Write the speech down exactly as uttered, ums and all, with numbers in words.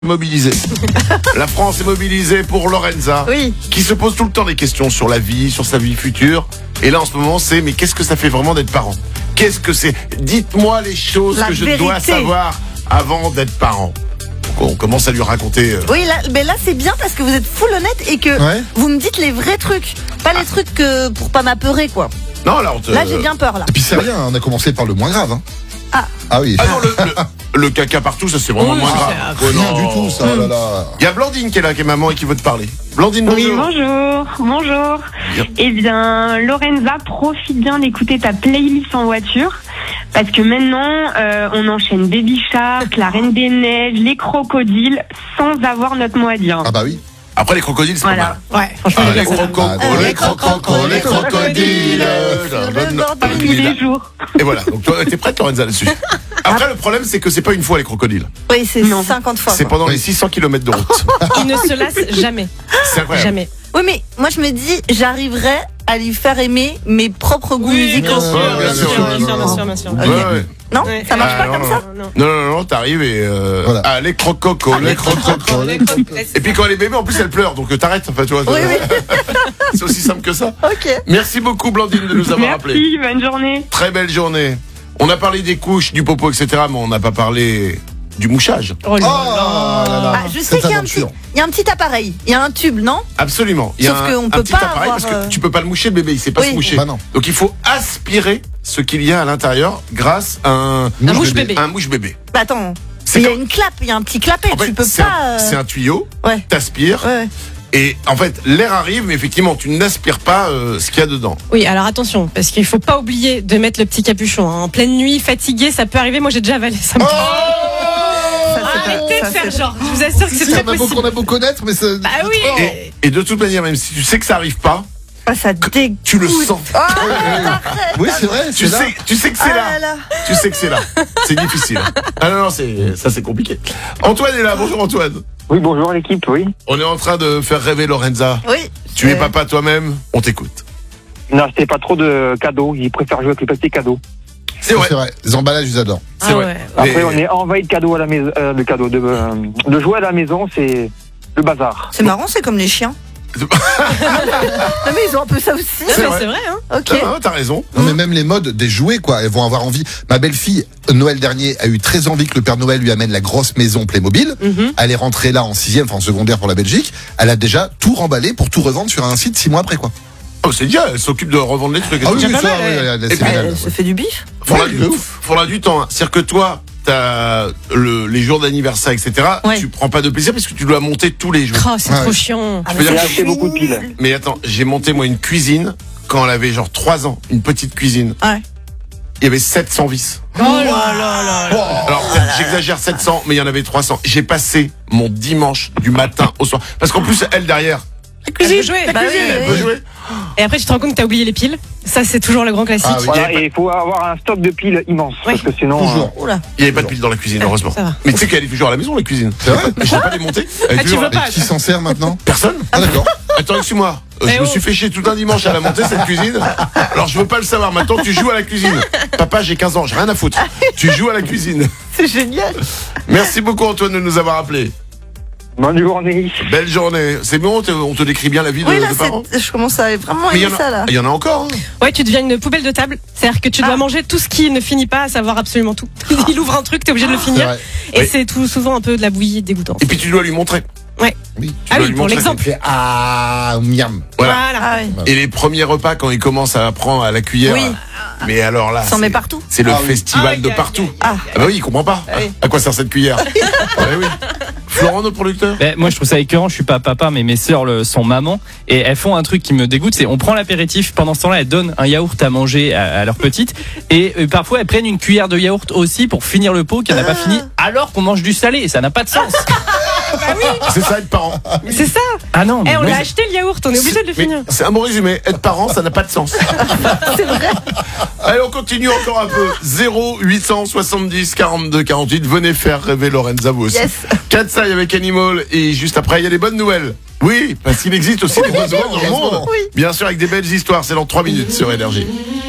Mobilisée. La France est mobilisée pour Lorenza, Oui. qui se pose tout le temps des questions sur la vie, sur sa vie future. Et là, en ce moment, c'est mais qu'est-ce que ça fait vraiment d'être parent? Qu'est-ce que c'est? Dites-moi les choses La que je vérité. dois savoir avant d'être parent. Donc, on commence à lui raconter. Euh... Oui, là, mais là c'est bien parce que vous êtes full honnête et que Ouais. vous me dites les vrais trucs, pas les trucs que pour pas m'apeurer quoi. Non, alors. te- Là j'ai bien peur là. Et puis c'est rien, on a commencé par le moins grave. Hein. Ah. Ah oui. Ah non, le, le, le caca partout, ça c'est vraiment Oui, moins ça, grave. c'est Oh, Rien non. du tout, ça. Oh là là. Il y a Blandine qui est là, qui est maman et qui veut te parler. Blandine, Oui, bonjour. bonjour, bonjour. Bien. Eh bien, Lorenza, profite bien d'écouter ta playlist en voiture. Parce que maintenant, euh, on enchaîne Baby Shark, La Reine des Neiges, les crocodiles, sans avoir notre mot à dire. Ah bah oui. Après les crocodiles, c'est Voilà. pas mal. Ouais, franchement, Ah, les les gars, ça- crococos, Ah, les crococos, les crocodiles. Tous les jours. Et voilà, donc toi, t'es prête Lorenza là-dessus. Après, le problème, c'est que c'est pas une fois les crocodiles. Oui, c'est Non. cinquante fois. C'est quoi. pendant les six cents kilomètres de route. il ne se lasse jamais. C'est incroyable. Jamais. Oui, mais moi je me dis, j'arriverai à lui faire aimer mes propres goûts musicaux. bien sûr, Ouais, bien sûr, bien sûr, bien sûr, bien sûr. Ouais, ouais. Non, Ouais. ça marche Ah, pas non, comme non, ça. Non. Non, non, non, t'arrives et euh, Voilà. ah, les crococos, les crococos. Et puis quand elle est bébé, en plus, elle pleure, donc euh, t'arrêtes. Enfin, tu vois, Oui, oui. c'est aussi simple que ça. Ok. Merci beaucoup, Blandine, de nous avoir appelés. Merci, bonne journée. Très belle journée. On a parlé des couches, du popo, et cetera, mais on n'a pas parlé du mouchage. Oh Oh là là là. Ah, je sais Cette qu'il y a un petit, aventure. il y a un petit appareil, il y a un tube, non? Absolument. Il y a Sauf un, qu'on un peut petit pas appareil avoir, parce que euh, tu peux pas le moucher, le bébé, il sait pas Oui. se moucher. Bah non. Donc il faut aspirer ce qu'il y a à l'intérieur grâce à un, Un mouche bébé. un mouche bébé. Bah attends, C'est il y a comme- une clappe, il y a un petit clapet, en fait, tu peux c'est pas. un, euh, c'est un tuyau, Ouais. t'aspires, Ouais. et en fait l'air arrive, mais effectivement tu n'aspires pas euh, ce qu'il y a dedans. Oui, alors attention, parce qu'il faut pas oublier de mettre le petit capuchon. hein. En pleine nuit, fatigué, ça peut arriver. Moi, j'ai déjà avalé ça. me- Ça, c'est pas- Arrêtez de ça, faire c'est- genre. Je vous assure que c'est Si, très on a beau, possible. qu'on a beau connaître, mais c'est. Bah oui. Et, et de toute manière, même si tu sais que ça arrive pas, Ah, ça dégoûte. tu le sens. Ah, Oui, c'est vrai, Tu c'est là. sais, tu sais que ah c'est là là. là. Tu sais que c'est là. C'est difficile. Ah non, non, c'est, ça c'est compliqué. Antoine est là. Bonjour Antoine. Oui, bonjour l'équipe, oui. On est en train de faire rêver Lorenza. Oui. Tu es Euh, papa toi-même, on t'écoute. N'achetez pas trop de cadeaux, ils préfèrent jouer avec les petits cadeaux. C'est vrai. C'est vrai. Les emballages, ils adorent. C'est Ah vrai. ouais. Après, Mais- on est envahi de cadeaux à la maison, euh, de cadeaux, de, euh, de jouer à la maison, c'est le bazar. C'est marrant, c'est comme les chiens. Non mais ils ont un peu ça aussi. Non, C'est mais vrai. c'est vrai, hein. Ok. Ah, t'as raison. Non, mais même les modes des jouets, quoi. Elles vont avoir envie. Ma belle-fille, Noël dernier, a eu très envie que le Père Noël lui amène la grosse maison Playmobil. Mhm. Elle est rentrée là en sixième, enfin en secondaire pour la Belgique. Elle a déjà tout remballé pour tout revendre sur un site six mois après, quoi. Oh, c'est bien, elle s'occupe de revendre les trucs. et Ah tout. oui, déjà oui, pas ça, mal, oui, ouais. elle- elle- Et c'est puis, génial. Elle se fait du bif. Faudra, Ouais, du, de ouf. faudra du temps. hein. C'est-à-dire que toi, t'as le, les jours d'anniversaire, et cetera. Ouais. Tu prends pas de plaisir parce que tu dois monter tous les jours. Oh, c'est Ouais. trop chiant. Ah, Je peux dire J'ai que- acheté beaucoup de piles. Mais attends, j'ai monté moi une cuisine quand elle avait genre trois ans, une petite cuisine. Ouais. Il y avait sept cents vis. Oh là là là. Alors peut-être j'exagère sept cents, mais il y en avait trois cents. J'ai passé mon dimanche du matin au soir. Parce qu'en plus, elle derrière, Elle veut jouer. Bah oui, elle oui, peut oui. jouer. Et après, tu te rends compte que t'as oublié les piles. Ça, c'est toujours le grand classique. Ah oui. Voilà, Il y avait et il faut avoir un stock de piles immense, Oui. parce que sinon... Toujours. Oula. Il n'y avait pas de pile dans la cuisine, heureusement. Ça va. Mais tu sais qu'elle est toujours à la maison, la cuisine. C'est vrai Je sais pas les monter. Elle est Ah, tu toujours veux là. pas Et qui s'en sert maintenant? Personne. Ah d'accord. Attends, excuse-moi. Euh, Eh je me oh. suis fait chier tout un dimanche à la monter cette cuisine. Alors je veux pas le savoir. Maintenant tu joues à la cuisine. Papa, j'ai quinze ans, j'ai rien à foutre. Tu joues à la cuisine. C'est génial. Merci beaucoup Antoine de nous avoir appelés. Bonne journée. Belle journée. C'est bon, on te, on te décrit bien la vie de, Oui là, de parents. c'est- je commence à vraiment Mais il y, aimer en ça a- là. il y en a encore. hein. Ouais, tu deviens une poubelle de table. C'est-à-dire que tu dois Ah. manger tout ce qui ne finit pas, à savoir absolument tout. Il ouvre un truc, t'es obligé de le C'est finir. vrai. Et Oui. c'est tout souvent un peu de la bouillie dégoûtante. Et puis tu dois lui montrer. Ouais. Oui. Tu Ah dois oui, lui pour montrer. l'exemple. C'est ah miam. Voilà. Ah ouais. Et les premiers repas quand il commence à apprendre à la cuillère. Oui. Mais alors là, S'en c'est- met partout. c'est le Ah oui. festival Aïe, de aïe, partout. aïe, Ah. Ah bah oui, il comprend pas. Ah oui. À quoi sert cette cuillère? Ah oui. Florent, notre producteur. Ben, moi, je trouve ça écœurant. Je suis pas papa, mais mes sœurs le, sont maman. Et elles font un truc qui me dégoûte. C'est on prend l'apéritif. Pendant ce temps-là, elles donnent un yaourt à manger à, à leur petite. Et euh, parfois, elles prennent une cuillère de yaourt aussi pour finir le pot qui n'a pas fini. Alors qu'on mange du salé. Ça n'a pas de sens. C'est ça être parent. C'est ça. Ah non. Eh, mais on non. l'a acheté le yaourt, on est obligé de le Mais finir. c'est un bon résumé. Être parent, ça n'a pas de sens. C'est vrai. Allez, on continue encore un peu. zéro huit cent soixante-dix quarante-deux quarante-huit. Venez faire rêver Lorenza, vous aussi. Yes. Katsai avec Animal. Et juste après, il y a des bonnes nouvelles. Oui, parce qu'il existe aussi des bonnes nouvelles dans le monde. Oui. Bien sûr, avec des belles histoires. C'est dans trois minutes sur Énergie.